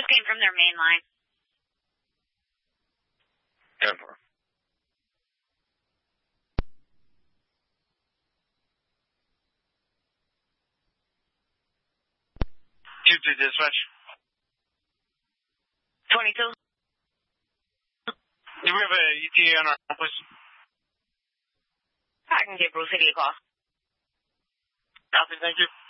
came from their main line. 10-4. Two dispatch. 22. Do we have a ETA on our office? I can give Bruce City a call. Copy, thank you.